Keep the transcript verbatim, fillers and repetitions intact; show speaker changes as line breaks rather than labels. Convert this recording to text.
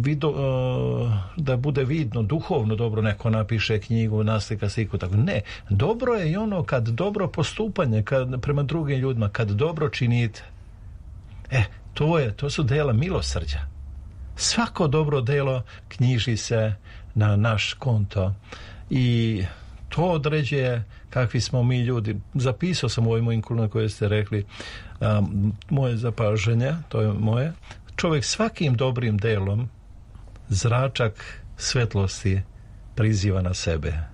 vido, uh, da bude vidno, duhovno dobro, neko napiše knjigu, naslika sliku, tako. Ne, dobro je i ono kad dobro postupanje kad, prema drugim ljudima, kad dobro činite. E, to je, to su dela milosrđa. Svako dobro delo knjiži se na naš konto i to određuje kakvi smo mi ljudi. Zapisao sam u ovoj mojim na koje ste rekli um, moje zapažanje, to je moje. Čovjek svakim dobrim delom zračak svetlosti priziva na sebe.